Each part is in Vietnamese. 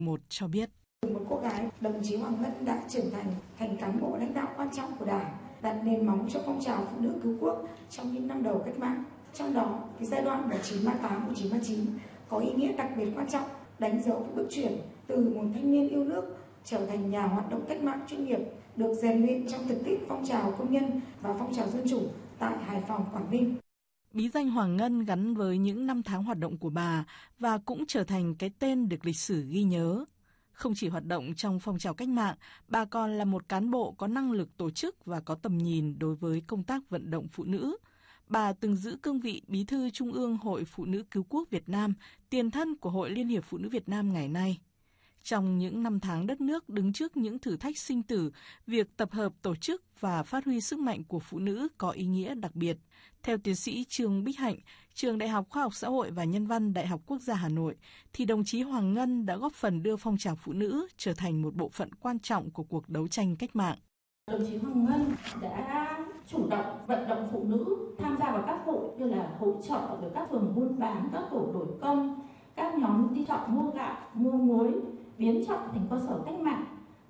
1 cho biết. Một cô gái, đồng chí Hoàng Ngân đã trưởng thành cán bộ lãnh đạo quan trọng của Đảng, đặt nền móng cho phong trào phụ nữ cứu quốc trong những năm đầu cách mạng. Trong đó, giai đoạn 1938-1939 có ý nghĩa đặc biệt quan trọng, đánh dấu bước chuyển từ một thanh niên yêu nước trở thành nhà hoạt động cách mạng chuyên nghiệp, được rèn luyện trong thực tiễn phong trào công nhân và phong trào dân chủ tại Hải Phòng, Quảng Ninh. Bí danh Hoàng Ngân gắn với những năm tháng hoạt động của bà và cũng trở thành cái tên được lịch sử ghi nhớ. Không chỉ hoạt động trong phong trào cách mạng, bà còn là một cán bộ có năng lực tổ chức và có tầm nhìn đối với công tác vận động phụ nữ. Bà từng giữ cương vị Bí thư Trung ương Hội Phụ nữ Cứu quốc Việt Nam, tiền thân của Hội Liên hiệp Phụ nữ Việt Nam ngày nay. Trong những năm tháng đất nước đứng trước những thử thách sinh tử, việc tập hợp tổ chức và phát huy sức mạnh của phụ nữ có ý nghĩa đặc biệt. Theo tiến sĩ Trương Bích Hạnh, Trường Đại học Khoa học Xã hội và Nhân văn Đại học Quốc gia Hà Nội, thì đồng chí Hoàng Ngân đã góp phần đưa phong trào phụ nữ trở thành một bộ phận quan trọng của cuộc đấu tranh cách mạng. Đồng chí Hoàng Ngân đã chủ động vận động phụ nữ tham gia vào các hội như là hội chợ, rồi các phường buôn bán, các tổ đổi công, các nhóm đi chợ mua gạo, mua muối, biến chợ thành cơ sở cách mạng.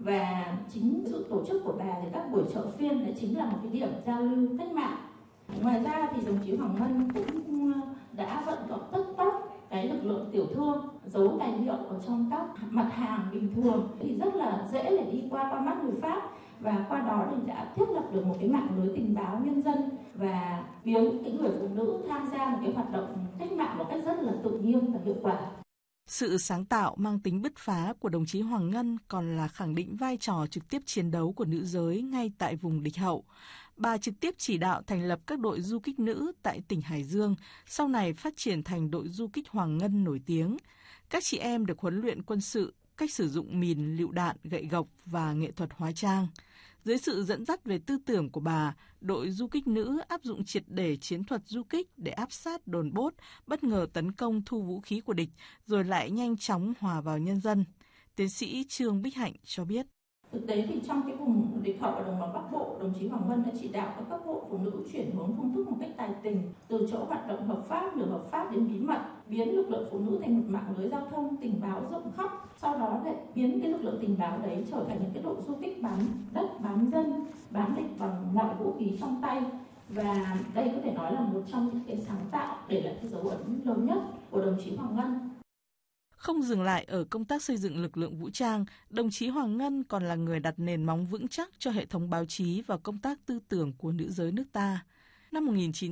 Và chính sự tổ chức của bà thì các buổi chợ phiên đấy chính là một cái điểm giao lưu cách mạng. Ngoài ra thì đồng chí Hoàng Ngân cũng đã vận động rất tốt cái lực lượng tiểu thương, giấu tài liệu ở trong các mặt hàng bình thường thì rất là dễ để đi qua mắt người Pháp, và qua đó thì đã thiết lập được một cái mạng lưới tình báo nhân dân và biến những người phụ nữ tham gia một cái hoạt động cách mạng một cách rất là tự nhiên và hiệu quả. Sự sáng tạo mang tính bứt phá của đồng chí Hoàng Ngân còn là khẳng định vai trò trực tiếp chiến đấu của nữ giới ngay tại vùng địch hậu. Bà trực tiếp chỉ đạo thành lập các đội du kích nữ tại tỉnh Hải Dương, sau này phát triển thành đội du kích Hoàng Ngân nổi tiếng. Các chị em được huấn luyện quân sự, cách sử dụng mìn, lựu đạn, gậy gộc và nghệ thuật hóa trang. Dưới sự dẫn dắt về tư tưởng của bà, đội du kích nữ áp dụng triệt để chiến thuật du kích để áp sát đồn bốt, bất ngờ tấn công thu vũ khí của địch, rồi lại nhanh chóng hòa vào nhân dân. Tiến sĩ Trương Bích Hạnh cho biết. Thực tế thì trong cái vùng địch hậu ở đồng bằng Bắc Bộ, đồng chí Hoàng Ngân đã chỉ đạo các cấp hội phụ nữ chuyển hướng phương thức một cách tài tình, từ chỗ hoạt động hợp pháp, nửa hợp pháp đến bí mật, biến lực lượng phụ nữ thành một mạng lưới giao thông tình báo rộng khắp. Sau đó lại biến cái lực lượng tình báo đấy trở thành những cái đội du kích bám đất, bám dân, bám địch bằng mọi vũ khí trong tay. Và đây có thể nói là một trong những cái sáng tạo để lại cái dấu ấn lớn nhất của đồng chí Hoàng Ngân. Không dừng lại ở công tác xây dựng lực lượng vũ trang, đồng chí Hoàng Ngân còn là người đặt nền móng vững chắc cho hệ thống báo chí và công tác tư tưởng của nữ giới nước ta. Năm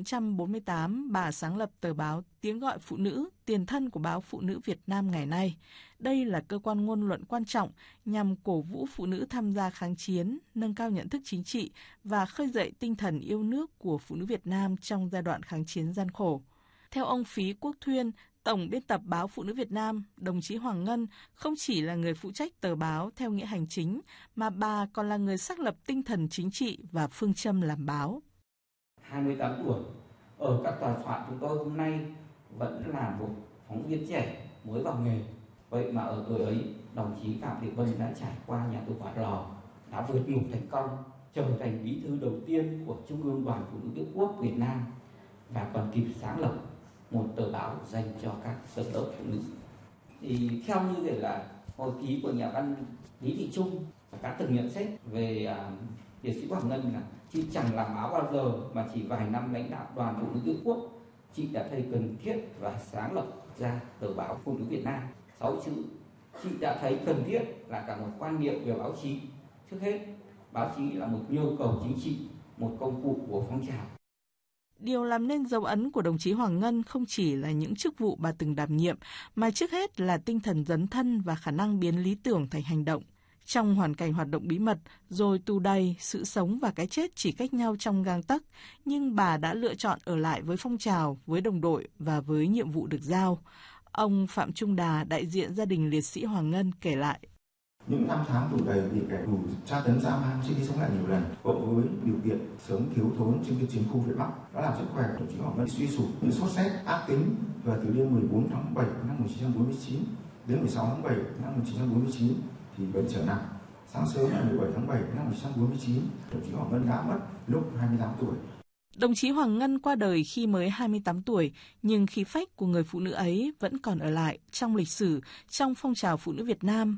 1948, bà sáng lập tờ báo Tiếng gọi phụ nữ, tiền thân của báo Phụ nữ Việt Nam ngày nay. Đây là cơ quan ngôn luận quan trọng nhằm cổ vũ phụ nữ tham gia kháng chiến, nâng cao nhận thức chính trị và khơi dậy tinh thần yêu nước của phụ nữ Việt Nam trong giai đoạn kháng chiến gian khổ. Theo ông Phí Quốc Thuyên, Tổng biên tập báo Phụ nữ Việt Nam, đồng chí Hoàng Ngân không chỉ là người phụ trách tờ báo theo nghĩa hành chính, mà bà còn là người xác lập tinh thần chính trị và phương châm làm báo. 28 tuổi, ở các tòa soạn chúng tôi hôm nay vẫn là một phóng viên trẻ mới vào nghề. Vậy mà ở tuổi ấy, đồng chí Phạm Thị Vân đã trải qua nhà tù Hỏa Lò, đã vượt ngục thành công, trở thành bí thư đầu tiên của Trung ương Đoàn Phụ nữ Cứu quốc Việt Nam và còn kịp sáng lập một tờ báo dành cho các tầng lớp phụ nữ. Thì theo như thế là hồi ký của nhà văn Lý Thị Trung và các từng nhận xét về liệt sĩ Hoàng Ngân là chị chẳng làm báo bao giờ mà chỉ vài năm lãnh đạo Đoàn Phụ nữ Cứu quốc, chị đã thấy cần thiết và sáng lập ra tờ báo Phụ nữ Việt Nam. 6 chữ, chị đã thấy cần thiết là cả một quan niệm về báo chí. Trước hết, báo chí là một nhu cầu chính trị, một công cụ của phong trào. Điều làm nên dấu ấn của đồng chí Hoàng Ngân không chỉ là những chức vụ bà từng đảm nhiệm, mà trước hết là tinh thần dấn thân và khả năng biến lý tưởng thành hành động. Trong hoàn cảnh hoạt động bí mật, rồi tù đầy, sự sống và cái chết chỉ cách nhau trong gang tấc, nhưng bà đã lựa chọn ở lại với phong trào, với đồng đội và với nhiệm vụ được giao. Ông Phạm Trung Đà, đại diện gia đình liệt sĩ Hoàng Ngân kể lại. Những năm tháng tù đầy bị kẻ thù tra tấn dã man truy sống lại nhiều lần, cộng với điều kiện sống thiếu thốn trên chiến khu Việt Bắc đã làm sức khỏe của đồng chí Hoàng Ngân suy sụp, những sốt rét ác tính. Và từ đêm 14 tháng 7 năm 1949 đến 16 tháng 7 năm 1949 thì bệnh trở nặng. Sáng sớm ngày 17 tháng 7 năm 1949, đồng chí Hoàng Ngân đã mất lúc 28 tuổi. Đồng chí Hoàng Ngân qua đời khi mới 28 tuổi, nhưng khí phách của người phụ nữ ấy vẫn còn ở lại trong lịch sử, trong phong trào phụ nữ Việt Nam.